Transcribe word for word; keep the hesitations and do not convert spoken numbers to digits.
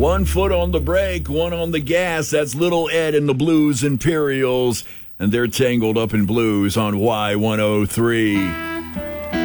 One foot on the brake, one on the gas. That's Little Ed and the Blues Imperials, and they're Tangled Up in Blues on Y one oh three.